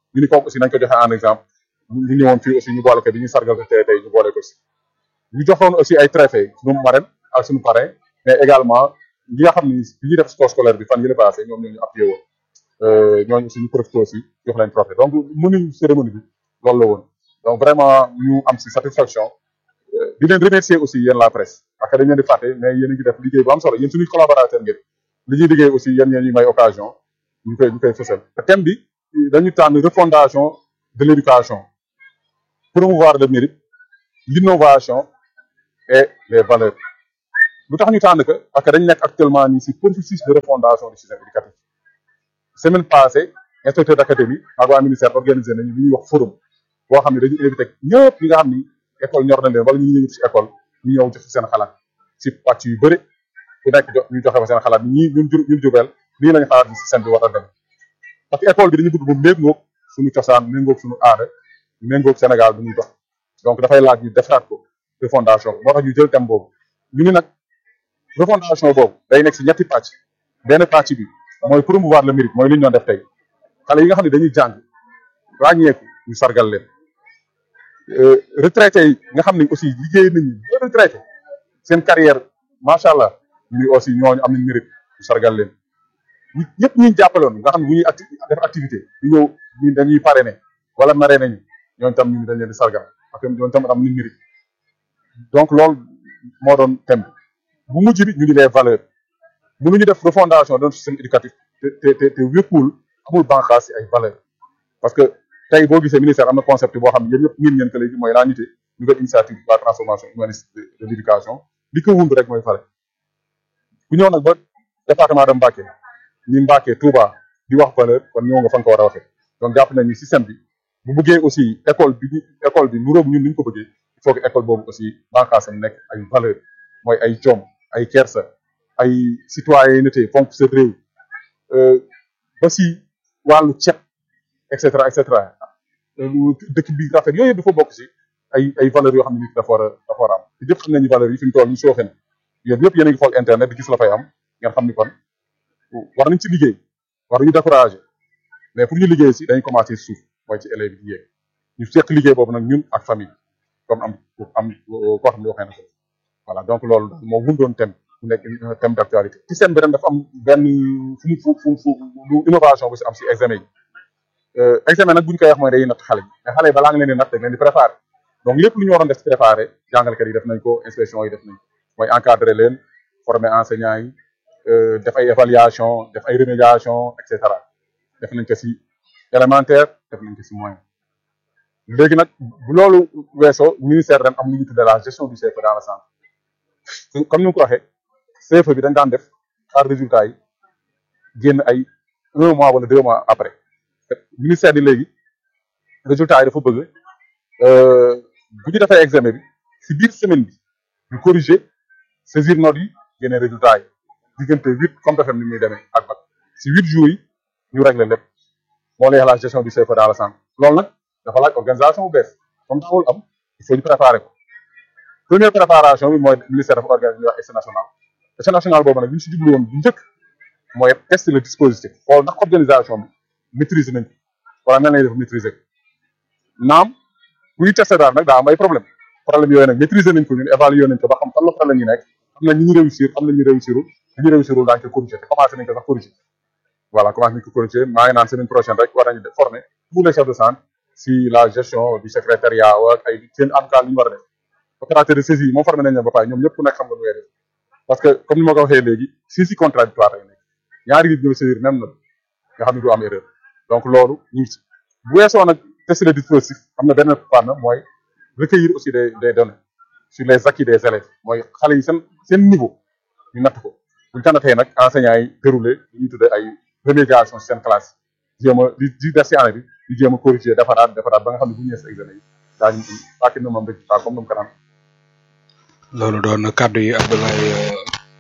ñu ni kooku aussi nañ ko joxe en exemple ñu ñëwoon fii aussi ñu boole ko bi ñu sargal ko tey tey ñu boole ko si ñu joxoon aussi ay trophée suñu marraine ak suñu parrain mais également ñi nga xam ni bi ñuy def sport scolaire bi fan yële passé ñoom ñoo ñu appuyé woon ñooñu aussi ñu profité aussi jox leen trophée donc mënuñ cérémonie bi loolu la woon donc vraiment ñu am si satisfaction di leen remercier aussi yéen la presse parce que dañ leen di fàtte mais yéen a ngi def liggéey bu am solo yéen suñuy collaborateur ngeen li ñuy liggéey aussi yéen ñeen ñu may occasion ñu koy ñu koy fësal thème bi dañu tànn refondation de l'éducation promouvoir le mérite l'innovation et les valeurs lu tax ñu tànn que parce que dañ nekk actuellement nii si processus de refondation du système éducatif semaine passée inspecteur d'académie ak waa ministère organisé nañu li ñuy wax forum boo xam ne dañu invité ñëpp ñi nga xam ni école ñor na leen wala ñu ngi yëngu si école ñu ñëw jox seen xalaat si pàcc yu bëri ku nekk jox ñu joxe fa seen xalaat ñii ñun jur ñun jubeel lii lañu xalaat ni système bi war a dem parce que école bi dañu bëgg bu méngoog suñu cosaan méngoog suñu aada méngoog Sénégal bu ñuy dox donc dafay laaj ñu defaraat ko refondation moo tax ñu jël thème boobu ñu ni nag refondation boobu day nekk si ñetti pàcc benn pàcc bi mooy promouvoir le mérite mooy li ñu doon def tey xale yi nga xam ne dañuy jàng ràññeeku ñu sargal leen retraité yi nga xam ne aussi liggéey nañu ba retraité seen carrière macha allah ñu aussi ñooñu am nañ mérite ñu sargal leen ñëpp ñi jàppaloon nga xam ne bu ñuy acti def activité ñu ñëw ñu dañuy parrainé wala marraine nañu ñooñu tam ñu dañ leen di sargal parce que ñooñu tam am nañ mérite donc loolu moo doon thème bu mujj bi ñu ngi les valeurs mënuñu def refondation d'un système éducatif te te te te wékkuwul amul bànqaas si ay valeurs parce que tey boo gisee ministère am na concept boo xam ne yéen ñëpp miin ngeen ko léegi mooy la unité nouvelle initiative pour la transformation humaniste de l'éducation li ko wund rek mooy fale ku ñëw nag ba département de Mbacké ni Mbacké Touba di wax valeur kon ñëw nga fa nga ko war a waxee donc jàpp nañ ni système bi bu bëggee aussi école bi école bi nuróog ñun ni ñu ko bëggee il faut que école boobu aussi bànqaasam nekk ay valeur mooy ay jom ay kersa ay citoyenneté fonk sa réew ba si wàllu cet et cetera et cetera dëkk bi rafet yooyu yëpp dafa bokk si ay ay valeurs yoo xam ne nit dafa war a dafa war a am te ñëpp xam nañu valeurs yi fi mu toll ñu sooxe na yéen ñëpp yéen a ngi xool internet di gis la fay am ngeen xam ni kon war nañ ci liggéey war nañu décourager mais pour ñu liggéey si dañuy commencer suuf mooy ci élèves yi di yéeg ñu seq liggéey boobu nag ñun ak famille comme am am koo xam ne waxee na ko voilà donc loolu moo wundoon thème mu nekk thème d'actualité système bi ren dafa am benn fu mu fu fu fu lu innovation bu si am si examen yi examen nag bu ñu koy wax mooy day natt xale yi mais xale yi balaa nga leen di natt dañ leen di préparer donc lépp lu ñu waroon def si préparer jàngalekat yi def nañ ko inspection yi def nañ ko mooy encadrer leen former enseignants yi def ay évaluation def ay remédiation et cetera def nañ ko si élémentaire def nañ ko si moyen léegi nag bu loolu weesoo ministère ren am lu ñu tuddee la gestion du C F E dans le centre comme ni nga ko waxee C F E bi dañ daan def xaar résultat yi génn ay un mois wala deux mois après ministère bi léegi résultat yi dafa bëgg bu ñu defee examen bi si biir semaine bi ñu corriger saisir notes yi génne résultat yi diggante huit comme defem ni muy demee ak bac si huit jours yi ñu régler lépp moo lay la gestion du C F E dans le centre loolu nag dafa laaj organisation bu bees comme daawul am il faut ñu préparer ko première préparation bi mooy ministère dafa organiser wax essai national essai national boobu nag li ñu si jublu woon bu njëkk mooy tester le dispositif xool ndax organisation bi maîtriser nañ ko wala nan lay def maîtriser ko naam kuy tester daal nag daa am ay problème problème yooyu nag maîtriser nañ ko ñun évaluer nañ ko ba xam fan la problème yi nekk xam nañ ñi ñu réussir xam nañ ñu réussirul li ñu réussirul daañu ko corriger te commencé nañ ko sax corriger voilà commencé nañ ko corriger maa ngi naan semaine prochaine rek war nañu former tous les chefs de centre si la gestion du secrétariat ak ay seen en tout cas li ñu war a def opérateur de saisie moom formé nañ leen ba pare ñoom ñëpp ku nekk xam nga lu ngay def parce que comme ni ma ko waxee léegi saisie contradictoire lay nekk ñaari nit ñoo saisir même na nga xam ne du am erreur donc loolu ñu ngi ci bu weesoo nag tester le dispositif am na benn part mooy recueillir aussi des des données sur les acquis des élèves mooy xale yi seen seen niveau ñu natt ko bu ñu ko nattee nag enseignants yi déroulé li ñuy tuddee ay remédiation seen classe jéem a di di def si année bi di jéem a corriger defaraat defaraat ba nga xam ne bu ñu ñëwee si examen yi daañu fàttali ne moom rek comme ni mu ko daan. loolu doon kaddu yi Abdoulaye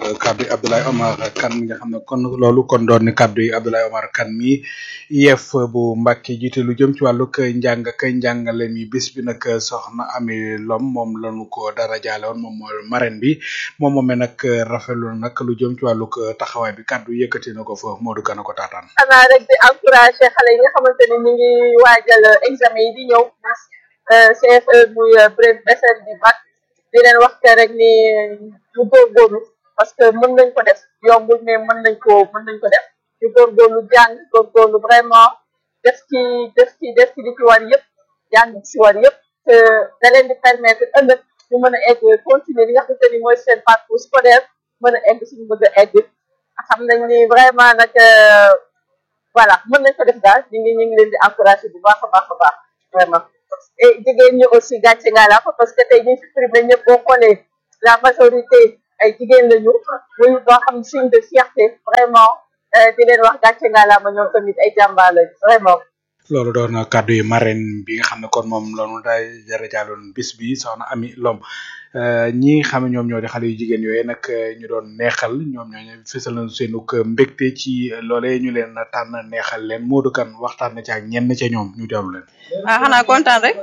kaddu yi Abdoulaye Omar Kane mi nga xam ne kon loolu kon doon ni kaddu yi Abdoulaye Omar Kane mi yef bu Mbàkke jiite lu jëm ci wàllu njàng ak njàngale mi bis bi nag soxna Ami Lom moom lañu ko dara jaale woon moom mooy marraine bi moom moomee nag rafetlu nag lu jëm ci wàllu taxawaay bi kaddu yëkkati na ko fa Modou Kane ko taataan. xanaa rek di encouragé xale yi nga xamante ni ñu ngi waajal examen yi di ñëw C F E muy bref B S N di bac di leen wax que rek ni ñu góorgóorlu parce que mën nañ ko def yombul mais mën nañ ko mën nañ ko def ñu góorgóorlu jàng góorgóorlu vraiment def ci def ci def ci li ci war yëpp jàng ci war yëpp te da leen di permettre ëllëg ñu mën a egg continuer li nga xamante ni mooy seen parcours scolaire mën a egg suñu bëgg a egg xam nañ ni vraiment nag voilà mën nañ ko def daal ñu ngi ñu ngi leen di encouragé bu baax a baax a baax vraiment et jigéen ñi aussi gàcce nga la parce que tey ñu fi primé ñëpp boo xoolee la majorité ay jigéen lañu muy boo xam signe de fierté vraiment di leen wax gàcce nga la ma ñoom tamit ay jàmbaar lañu vraiment. loolu doon kaddu yi marraine bi nga xam ne kon moom loolu day jara jaaloon bis bi soxna Ami Lom ñi nga xam ne ñoom ñoo di xale yu jigéen yooyu nag ñu doon neexal ñoom ñoo fësal nañu seenug mbégte ci loolee ñu leen tànn neexal leen Modou Kane waxtaan na ci ak ñenn ca ñoom ñu teewlu leen. ah xanaa kontaan rek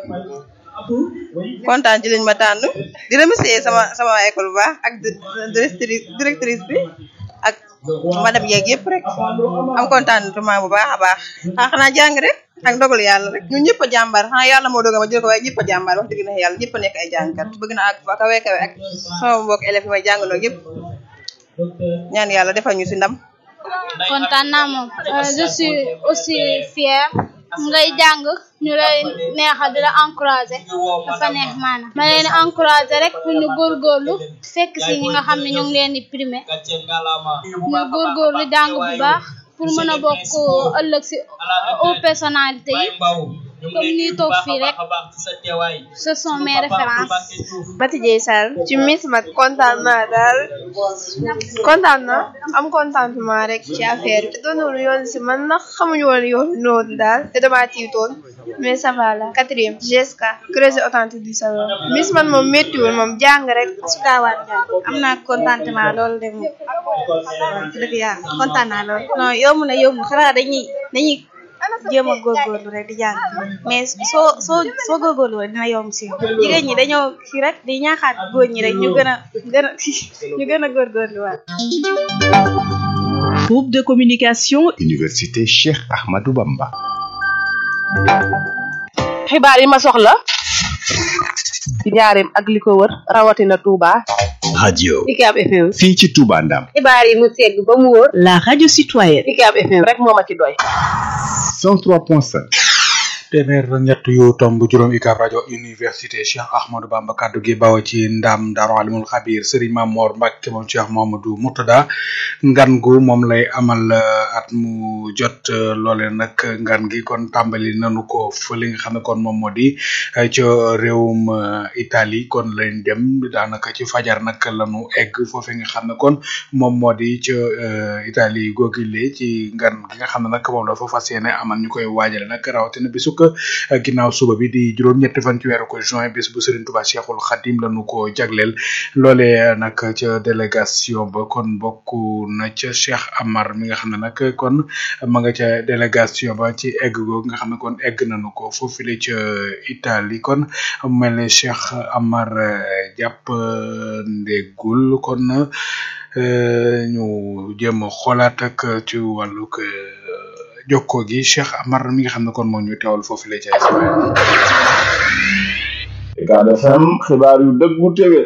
kontaan ci liñ ma tànn di remercier sama sama école bu baax ak directrice directrice bi ak madame yeeg yëpp rek am contentement bu baax a baax ah xanaa jàng rek ak ndogal yàlla rek ñun ñëpp a jàmbaar xanaa yàlla moo dogal ma jël ko waaye ñëpp a jàmbaar wax dëgg na yàlla ñëpp a nekk ay jàngkat bëgg na ak fa kawe kawe ak sama mbokk élèves yi may jàngandoo yëpp ñaan yàlla defal ñu si ndam. kontaan naa moom je suis aussi fière ngay jàng ñu lay neexal di la encouragé dafa neex maanaam ma leen encouragé rek pour ñu góorgóorlu fekk si ñi nga xam ne ñu ngi leen di primé ñu góorgóorlu jàng bu baax pour mën a bokk ëllëg si aux personnalités yi comme ni toog fii rek ce sont mes références. Mati Dieye Sall ci Miss Mat kontaan naa daal kontaan na am contentement rek ci affaire bi doonul yoon si man ndax xamuñu woon yoon noonu daal te dama tiitoon mais ça va la quatrième G S K creuset authentique du savoir Miss Mat moom méttiwul moom jàng rek su kaawaat jàng am naa contentement loolu de moom dëgg yàlla kontaan naa lool non yomb na yomb xanaa dañuy dañuy jéem a góorgóorlu rek di jàng mais soo soo soo góorgóorlu rek dina yomb si jigéen ñi dañoo kii rek di ñaaxaat góor ñi rek ñu gën a gën a ñu gën a góorgóorlu waat. Groupe de communication Université Cheikh Ahmadou Bamba. xibaar yi ma soxla ci njaareem ak li ko wër rawatina Touba. radio Ucab F M fii ci Touba Ndam. xibaar yi mu segg ba mu wóor la radio citoyenne Ucab F M rek moo ma ci doy. cent trois point cinq. téeméer ñett yu tomb juróom UCAB rajo université Cheikh Ahmadou Bamba kaddu gi bawo ci ndam Daaru Alimul Xabir Serigne Mamor Mbacke moom Cheikh Mamadou Murtada ngan gu moom lay amal at mu jot loole nag ngan gi kon tàmbali nanu ko fa li nga xam ne kon moom moo di ca réewum Italie kon lañ dem daanaka ci fajar nag lanu egg foofu nga xam ne kon moom moo di ca Italie googile ci ngan gi nga xam ne nag moom la fa fas yéene amal ñu koy waajale nag rawatina bisu ginnaaw suba bi di juróom ñetti fan ci weeru ko juin bis bu Serigne Touba Cheikhul Khadim lañu ko jagleel loole nag ca délégation ba kon bokk na ca Cheikh Amar mi nga xam ne nag kon ma nga ca délégation ba ci egg googu nga xam ne kon egg nañu ko foofu la ca Italie kon mel ne Cheikh Amar jàpp ndegul kon ñu jéem a xoolaat ak ci wàllug jokko gi Cheikh Amar mi nga xam ne kon moo ñu teewal foofu la ca Ucab F M xibaar yu dëggu tege.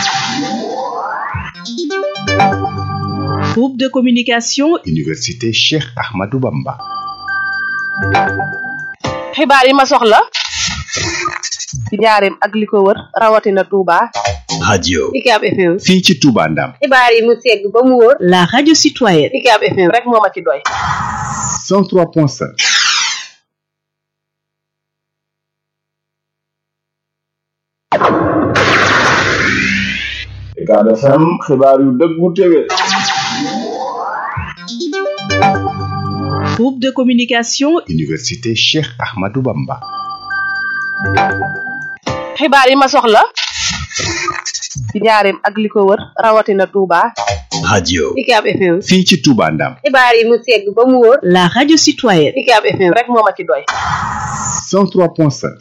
Groupe de communication Université Cheikh Ahmadou Bamba. xibaar yi ma soxla ci njaareem ak li ko wër rawatina Touba. radio Ucab F M fii ci Touba Ndam. xibaar yi mu segg ba mu wóor la radio citoyenne Ucab F M rek moo ma ci doy. cent trois point cinq. Ucab F M xibaar yu dëggu tege. Groupe de communication Université Cheikh Ahmadou Bamba. xibaar yi ma soxla ci njaareem ak li ko wër rawatina Touba. radio UCAB F M. fii ci Touba Ndam xibaar yi mu segg ba mu wóor. la radio citoyenne. UCAB F M rek moo ma ci doy. cent trois point cinq.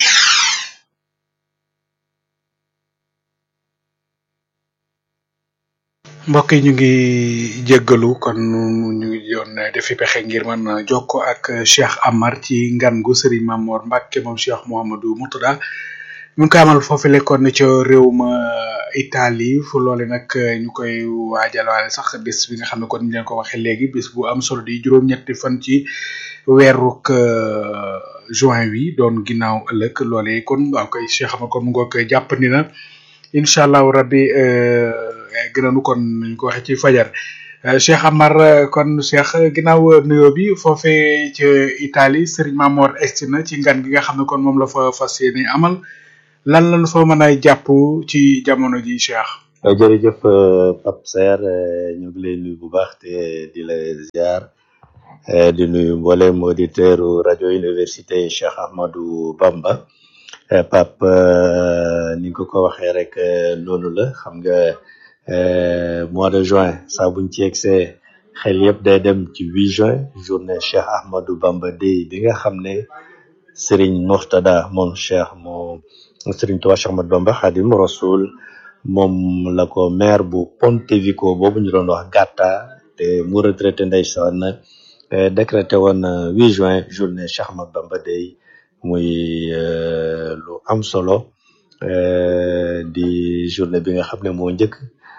mbokk yi ñu ngi jéggalu kon ñu ngi doon defi pexe ngir mën a jokko ak Cheikh Amar ci ngan gu Serigne Mamor Mbacke moom Cheikh Mouhamadou Moutada ñu ngi ko amal foofu lekkoon na ca réew ma Italie fu loole nag ñu koy waajalaale sax bis bi nga xam ne kon ñu leen ko waxee léegi bis bu am solo di juróom-ñetti fan ci weeruk juin wi doon ginnaaw ëllëg loole kon waaw koy Cheikh Amar kon mu ngoo koy jàppandi na incha allahu rabbi gënanu kon ñu ko waxee ci fajar Cheikh Amar kon Cheikh ginnaaw nuyoo bi foofee ci Italie Serigne Mamor egsi na ci ngan gi nga xam ne kon moom la fa fas yéene amal lan lan fa mën a jàpp ci jamono ji Cheikh. jërëjëf Pape Serre ñu ngi lay nuyu bu baax te di la ziar di nuyu mboolem auditeur rajo université Cheikh Ahmadou Bamba Pape ni nga ko waxee rek noonu la xam nga. Euh, mois de juin saa buñ ci yegsee xel yëpp day dem ci huit juin journée Cheikh Ahmadou Bamba Day bi nga xam ne Serigne Mourtada moom Cheikh moom Serigne Touba Cheikh Ahmadou Bamba Khadim Rasoul moom la ko maire bu Pontevico boobu ñu doon wax Gatta te mu retraité ndeysaan euh, décrété woon huit juin journée Cheikh Ahmadou Bamba Day muy euh, lu am solo euh, di journée bi nga xam ne moo njëkk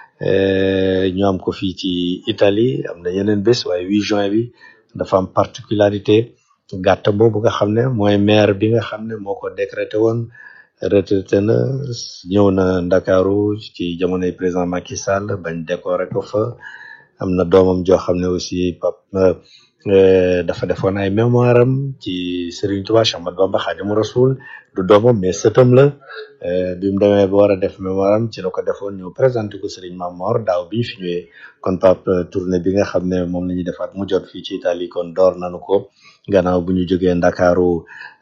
ñu am ko fii ci Italie am na yeneen bés waaye huit juin bi dafa am particularité gàtt boobu nga xam ne mooy maire bi nga xam ne moo ko décrété woon retraité na ñëw na Ndakaaru ci jamonoy président Macky Sall bañ décoré ko fa am na doomam joo xam ne aussi pap dafa defoon ay mémoire am ci Serigne Touba Cheikh Ahmadou Bamba Khadimu Rasoul du doomam mais sëtam la bi mu demee ba war a def mémoire am ci la ko defoon ñu présenté ko Serigne Mamor daaw bi ñu fi ñëwee kon pap tournée bi nga xam ne moom la ñuy defaat mu jot fii ci Italie kon door nañu ko gannaaw bu ñu jógee Ndakaaru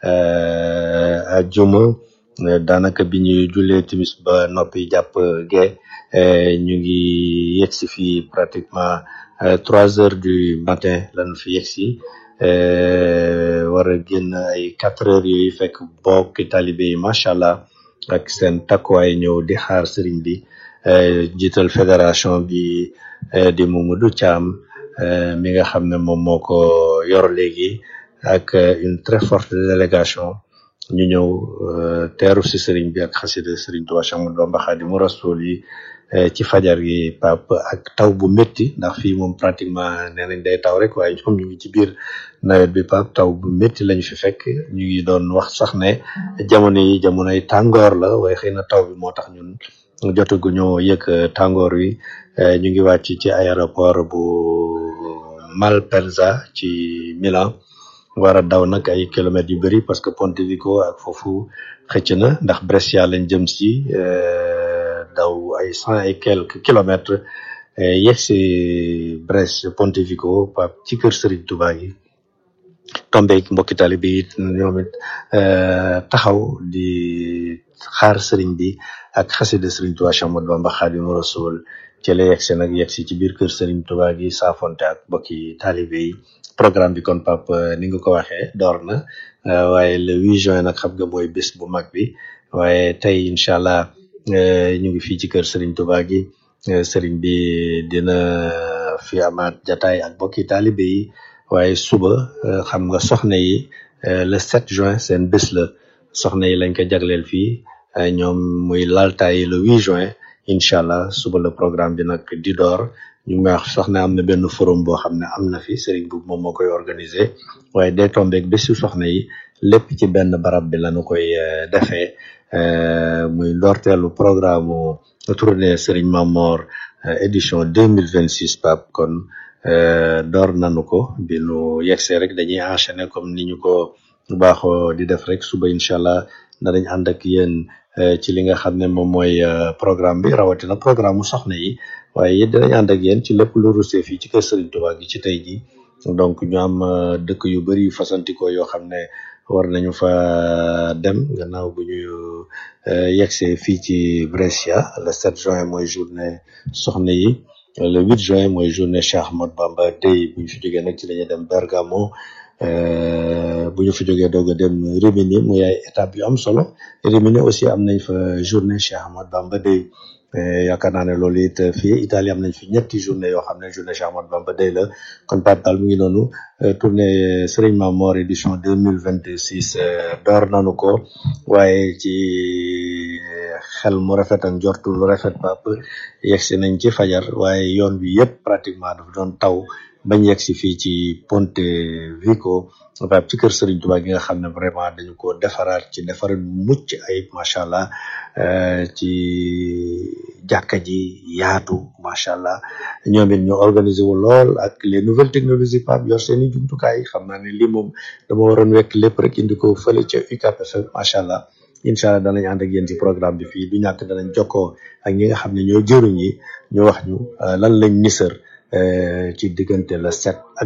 ajjuma daanaka bi ñuy jullee timis ba noppi jàpp ge ñu ngi yegsi fii pratiquement trois heures du matin lañu fi yegsi war a génn ay quatre heures yooyu fekk bokk talibé yi macha allah ak seen takkuwaay ñëw di xaar sëriñ bi jiital fédération bi di Mamadou Thiam mi nga xam ne moom moo ko yor léegi ak une très forte délégation ñu ñëw teeru si sëriñ bi ak xasida sëriñ Touba Cheikh Ahmadou Bamba Khadimu Rasoul yi ci fajar gi pap ak taw bu métti ndax fii moom pratiquement nee nañ day taw rek waaye ñoom ñu ngi ci biir nawet bi pap taw bu métti lañu fi fekk ñu ngi doon wax sax ne jamono yi jamonoy tàngoor la waaye xëy na taw bi moo tax ñun jotagu ñoo yëg tàngoor wi ñu ngi wàcc ci aéroport bu Malpensa ci Milan war a daw nag ay kilomètres yu bëri parce que Pontevico ak foofu xëcc na ndax Brescia lañ jëm si daw ay cent et quelques kilomètres yegg si Brescia Pontevico pap ci kër Serigne Touba gi tombeek mbokki tali bi ñoom it taxaw di xaar Serigne bi ak xasida Serigne Touba Cheikh Ahmadou Bamba Khadimu Rasoul ci la yegg si nag yegg si ci biir kër Serigne Touba gi saafonte ak mbokki talibé yi programme bi kon pap ni nga ko waxee door na waaye le huit juin nag xam nga mooy bés bu mag bi waaye tey incha allah ñu ngi fii ci kër Serigne Touba gi Serigne bi dina fi amaat jataay ak mbokki talibé yi waaye suba xam nga soxna yi le sept juin seen bés la soxna yi lañ ko jagleel fii ñoom muy laltaay le huit juin incha allah suba le programme bi nag di door ñu ngi wax soxna am na benn forum boo xam ne am na fi Serigne bu moom moo koy organiser waaye day tombeek bésu soxna yi lépp ci benn barab bi lañu koy defee muy ndorteelu programme tournée Serigne Mamor édition deux mille vingt six pap kon door nañu ko bi nu yegsee rek dañuy enchaîner comme ni ñu ko baaxoo di def rek suba incha allah danañ ànd ak yéen ci li nga xam ne moom mooy programme bi rawatina programme mu soxna yi waaye it danañ ànd ak yéen ci lépp lu rusee fii ci kër Serigne Touba gi ci tey ji donc ñu am dëkk yu bëri yu fasantikoo yoo xam ne war nañu fa dem gannaaw bu ñu yegsee fii ci Brescia le sept juin mooy journée soxna yi le huit juin mooy journée Cheikh Ahmadou Bamba Day bu ñu fi jógee nag ci lañuy dem Bergamo bu ñu fi jógee doog a dem Rimini muy ay étape yu am solo Rimini aussi am nañ fa journée Cheikh Ahmadou Bamba Day yaakaar naa ne loolu it fii Italie am nañ fi ñetti journée yoo xam ne journée Cheikh Ahmadou Bamba Day la kon Pape daal mu ngi noonu tournée Serigne Mamor édition deux mille vingt-six door nañu ko waaye ci xel mu rafet ak njortu lu rafet Pape yegsi nañ ci fajar waaye yoon bi yëpp pratiquement dafa doon taw bañ yegsi fii ci Ponte Vico Pape ci kër Serigne Touba gi nga xam ne vraiment dañu ko defaraat ci defarin mucc ayib macha allah ci jàkka ji yaatu macha allah ñoom it ñu organiser wu lool ak les nouvelles technologies Pape yor seen i jumtukaay xam naa ne lii moom dama waroon wekk lépp rek indi ko fële ca U C A B F M macha allah incha allah danañ ànd ak yéen ci programme bi fii du ñàkk danañ jokkoo ak ñi nga xam ne ñoo jëruñ yi ñu wax ñu lan lañ nisër ci diggante la sept ak